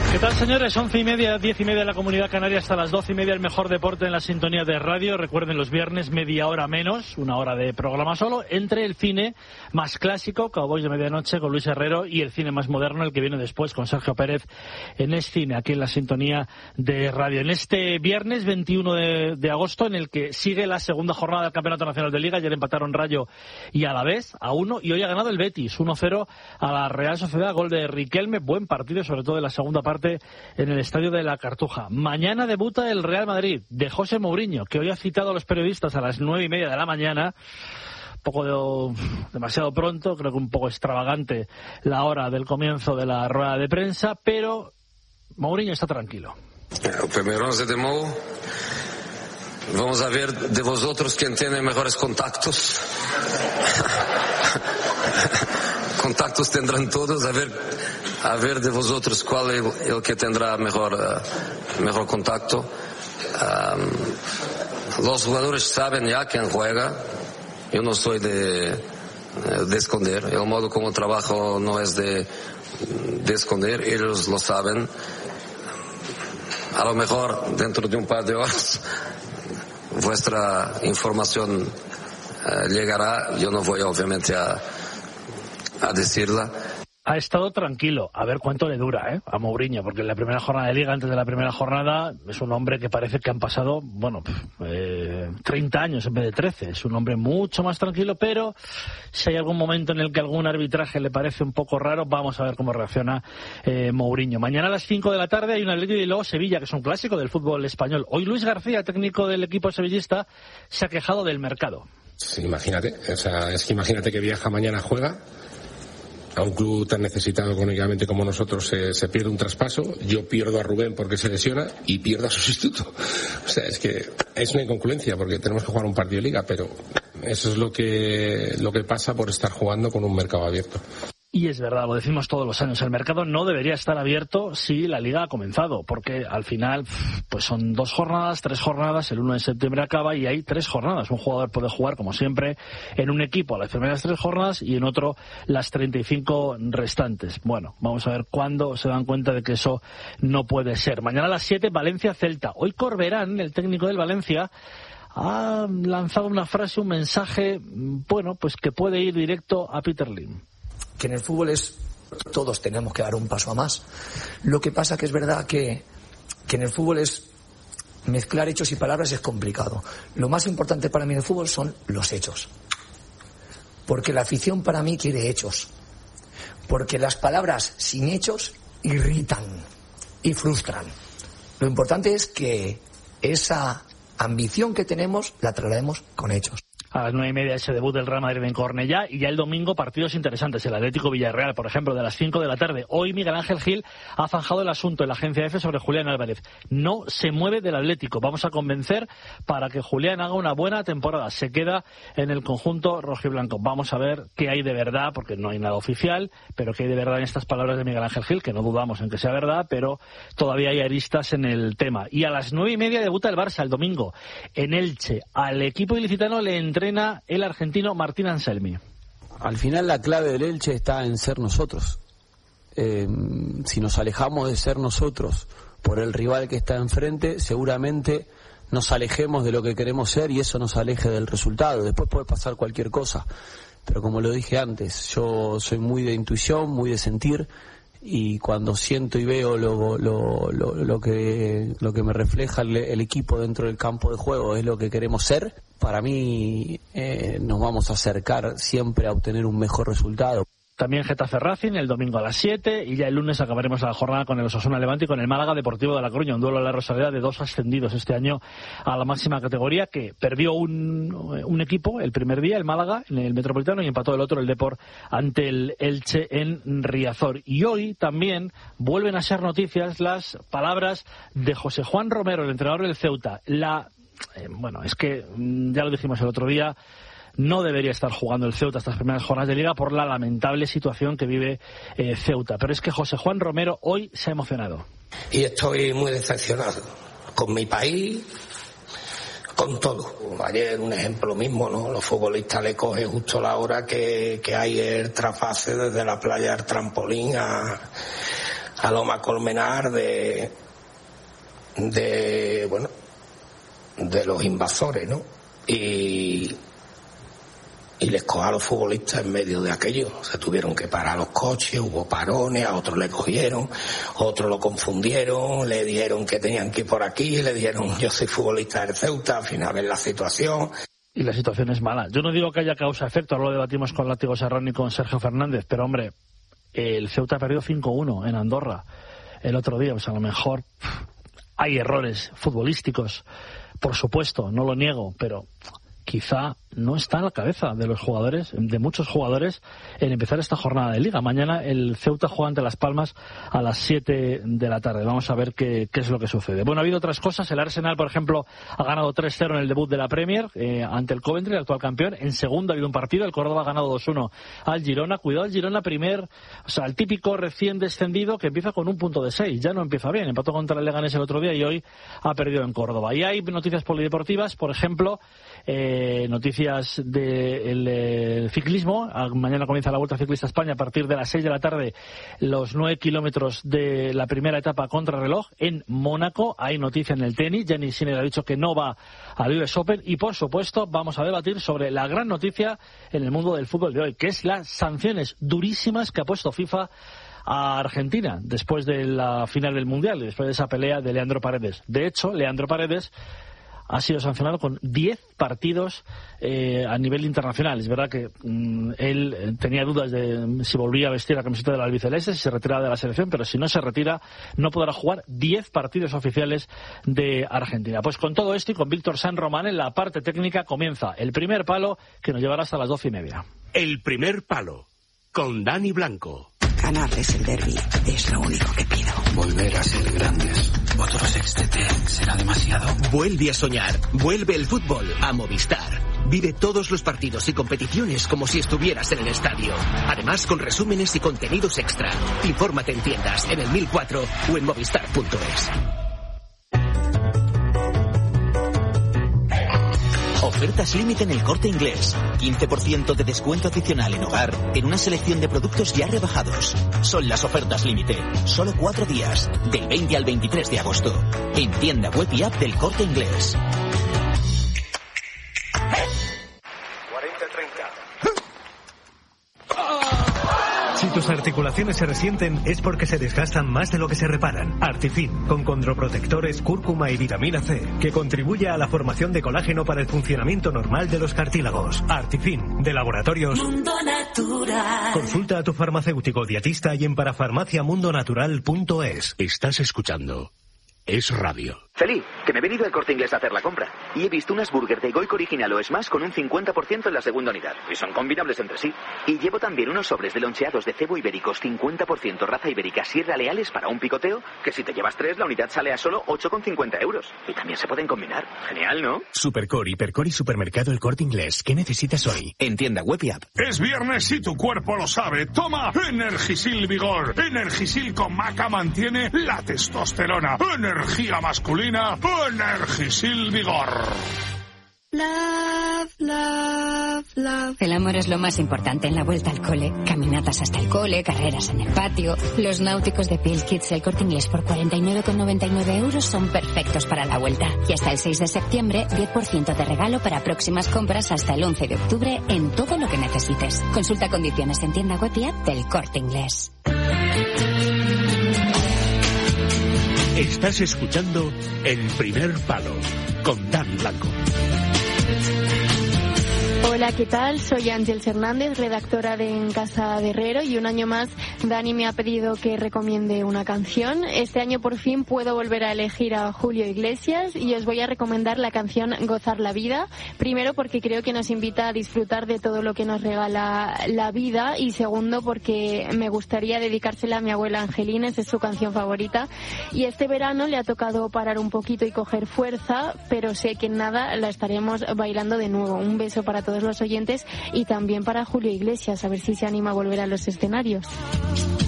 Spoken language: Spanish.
¿Qué tal, señores? 11:30, 10:30 en la Comunidad Canaria, hasta las 12:30 el mejor deporte en la sintonía de radio. Recuerden, los viernes media hora menos, una hora de programa solo, entre el cine más clásico, Cowboys de Medianoche con Luis Herrero, y el cine más moderno, el que viene después con Sergio Pérez en Es Cine, aquí en la sintonía de radio. En este viernes 21 de agosto, en el que sigue la segunda jornada del Campeonato Nacional de Liga. Ayer empataron Rayo y Alavés a 1, y hoy ha ganado el Betis 1-0 a la Real Sociedad, gol de Riquelme. Buen partido, sobre todo en la segunda parte en el Estadio de la Cartuja. Mañana debuta el Real Madrid de José Mourinho, que hoy ha citado a los periodistas a las 9:30 de la mañana. Demasiado pronto, creo que un poco extravagante la hora del comienzo de la rueda de prensa, pero Mourinho está tranquilo. El primer 11 de Mou. Vamos a ver de vosotros quién tiene mejores contactos. Contactos tendrán todos, a ver de vosotros cuál es el que tendrá mejor contacto. Los jugadores saben ya quién juega. Yo no soy de esconder. El modo como trabajo no es de esconder. Ellos lo saben. A lo mejor dentro de un par de horas vuestra información llegará. Yo no voy obviamente a decirla. Ha estado tranquilo, a ver cuánto le dura a Mourinho, porque en la primera jornada de Liga, antes de la primera jornada, es un hombre que parece que han pasado 30 años en vez de 13. Es un hombre mucho más tranquilo, pero si hay algún momento en el que algún arbitraje le parece un poco raro, vamos a ver cómo reacciona Mourinho. Mañana a las 5 de la tarde hay un Atlético y luego Sevilla, que es un clásico del fútbol español. Hoy Luis García, técnico del equipo sevillista, se ha quejado del mercado. Sí, imagínate que viaja mañana, juega a un club tan necesitado económicamente como nosotros, se pierde un traspaso, yo pierdo a Rubén porque se lesiona y pierdo a su sustituto. O sea, es que es una incongruencia porque tenemos que jugar un partido de Liga, pero eso es lo que pasa por estar jugando con un mercado abierto. Y es verdad, lo decimos todos los años, el mercado no debería estar abierto si la Liga ha comenzado, porque al final pues son 2 jornadas, 3 jornadas, el 1 de septiembre acaba y hay 3 jornadas. Un jugador puede jugar, como siempre, en un equipo las primeras 3 jornadas y en otro las 35 restantes. Bueno, vamos a ver cuándo se dan cuenta de que eso no puede ser. Mañana a las 7, Valencia-Celta. Hoy Corberán, el técnico del Valencia, ha lanzado una frase, un mensaje, pues que puede ir directo a Peter Lim. Que en el fútbol todos tenemos que dar un paso a más. Lo que pasa que es verdad que en el fútbol mezclar hechos y palabras es complicado. Lo más importante para mí en el fútbol son los hechos. Porque la afición para mí quiere hechos. Porque las palabras sin hechos irritan y frustran. Lo importante es que esa ambición que tenemos la traslademos con hechos. A las 9:30 ese debut del Real Madrid en Cornellá, y ya el domingo partidos interesantes. El Atlético Villarreal, por ejemplo, de las 5 de la tarde. Hoy Miguel Ángel Gil ha zanjado el asunto en la agencia EFE sobre Julián Álvarez. No se mueve del Atlético. Vamos a convencer para que Julián haga una buena temporada. Se queda en el conjunto rojiblanco. Vamos a ver qué hay de verdad, porque no hay nada oficial, pero qué hay de verdad en estas palabras de Miguel Ángel Gil, que no dudamos en que sea verdad, pero todavía hay aristas en el tema. Y a las 9:30 debuta el Barça el domingo en Elche. Al equipo ilicitano le entrena el argentino Martín Anselmi. Al final la clave del Elche está en ser nosotros. Si nos alejamos de ser nosotros por el rival que está enfrente, seguramente nos alejemos de lo que queremos ser y eso nos aleje del resultado. Después puede pasar cualquier cosa, pero como lo dije antes, yo soy muy de intuición, muy de sentir, y cuando siento y veo lo que me refleja el equipo dentro del campo de juego es lo que queremos ser, para mí nos vamos a acercar siempre a obtener un mejor resultado. También Getafe Racing el domingo a las 7, y ya el lunes acabaremos la jornada con el Osasuna Levante y con el Málaga Deportivo de La Coruña, un duelo a la Rosaleda de 2 ascendidos este año a la máxima categoría, que perdió un equipo el primer día, el Málaga, en el Metropolitano, y empató el otro, el Depor, ante el Elche en Riazor. Y hoy también vuelven a ser noticias las palabras de José Juan Romero, el entrenador del Ceuta. Es que ya lo dijimos el otro día, no debería estar jugando el Ceuta estas primeras jornadas de Liga por la lamentable situación que vive Ceuta. Pero es que José Juan Romero hoy se ha emocionado. Y estoy muy decepcionado con mi país, con todo. Ayer un ejemplo mismo, ¿no? Los futbolistas le cogen justo la hora que hay el trasvase desde la playa al trampolín a Loma Colmenar de los invasores, ¿no? Y les cogió a los futbolistas en medio de aquello. Se tuvieron que parar los coches, hubo parones, a otros le cogieron, otros lo confundieron, le dijeron que tenían que ir por aquí, le dijeron yo soy futbolista del Ceuta, al final ves la situación. Y la situación es mala. Yo no digo que haya causa-efecto, ahora lo debatimos con Látigo Serrano y con Sergio Fernández, pero hombre, el Ceuta ha perdido 5-1 en Andorra el otro día, pues a lo mejor hay errores futbolísticos, por supuesto, no lo niego, pero quizá no está en la cabeza de los jugadores, de muchos jugadores, en empezar esta jornada de Liga. Mañana el Ceuta juega ante Las Palmas a las 7 de la tarde. Vamos a ver qué es lo que sucede. Bueno, ha habido otras cosas. El Arsenal, por ejemplo, ha ganado 3-0 en el debut de la Premier ante el Coventry, el actual campeón. En segundo ha habido un partido. El Córdoba ha ganado 2-1 al Girona. Cuidado el Girona el típico recién descendido que empieza con un punto de 6. Ya no empieza bien. Empató contra el Leganés el otro día y hoy ha perdido en Córdoba. Y hay noticias polideportivas, por ejemplo, noticias del ciclismo. Mañana comienza la Vuelta Ciclista España a partir de las 6 de la tarde, los 9 kilómetros de la primera etapa contrarreloj en Mónaco. Hay noticia en el tenis. Jannik Sinner ha dicho que no va al US Open y, por supuesto, vamos a debatir sobre la gran noticia en el mundo del fútbol de hoy, que es las sanciones durísimas que ha puesto FIFA a Argentina después de la final del Mundial y después de esa pelea de Leandro Paredes. De hecho, Leandro Paredes ha sido sancionado con 10 partidos a nivel internacional. Es verdad que él tenía dudas de si volvía a vestir la camiseta del albiceleste, si se retiraba de la selección, pero si no se retira no podrá jugar 10 partidos oficiales de Argentina. Pues con todo esto y con Víctor San Román en la parte técnica comienza el primer palo, que nos llevará hasta las 12:30. El primer palo, con Dani Blanco. Ganarles el derbi es lo único que pido. Volver a ser grandes. Otro sextete será demasiado. Vuelve a soñar. Vuelve el fútbol a Movistar. Vive todos los partidos y competiciones como si estuvieras en el estadio. Además, con resúmenes y contenidos extra. Infórmate en tiendas, en el 1004 o en movistar.es. Ofertas límite en El Corte Inglés. 15% de descuento adicional en hogar en una selección de productos ya rebajados. Son las ofertas límite. Solo 4 días. Del 20 al 23 de agosto. En tienda web y app del Corte Inglés. 40-30. Si tus articulaciones se resienten es porque se desgastan más de lo que se reparan. Artifin, con condroprotectores, cúrcuma y vitamina C, que contribuye a la formación de colágeno para el funcionamiento normal de los cartílagos. Artifin, de Laboratorios Mundo Natural. Consulta a tu farmacéutico dietista y en parafarmaciamundonatural.es. Estás escuchando Es Radio. Feliz, que me he venido al Corte Inglés a hacer la compra y he visto unas burgers de Goico original o Smash con un 50% en la segunda unidad y son combinables entre sí. Y llevo también unos sobres de loncheados de cebo ibéricos 50% raza ibérica Sierra Leales para un picoteo, que si te llevas 3 la unidad sale a solo 8,50 euros. Y también se pueden combinar. Genial, ¿no? Supercore, Hipercore y Supermercado El Corte Inglés. ¿Qué necesitas hoy? En tienda web y app. Es viernes y tu cuerpo lo sabe. Toma Energisil Vigor. Energisil con maca mantiene la testosterona. Energía masculina. Energisil Vigor. Love, love, love. El amor es lo más importante en la vuelta al cole. Caminatas hasta el cole, carreras en el patio. Los náuticos de Pill Kids El Corte Inglés por 49,99 euros son perfectos para la vuelta. Y hasta el 6 de septiembre, 10% de regalo para próximas compras hasta el 11 de octubre en todo lo que necesites. Consulta condiciones en tienda web y app del Corte Inglés. Estás escuchando El Primer Palo con Dani Blanco. Hola, ¿qué tal? Soy Ángel Fernández, redactora de En Casa de Herrero, y un año más Dani me ha pedido que recomiende una canción. Este año por fin puedo volver a elegir a Julio Iglesias y os voy a recomendar la canción Gozar la Vida. Primero porque creo que nos invita a disfrutar de todo lo que nos regala la vida, y segundo porque me gustaría dedicársela a mi abuela Angelina, esa es su canción favorita. Y este verano le ha tocado parar un poquito y coger fuerza, pero sé que en nada la estaremos bailando de nuevo. Un beso para todos los oyentes y también para Julio Iglesias, a ver si se anima a volver a los escenarios.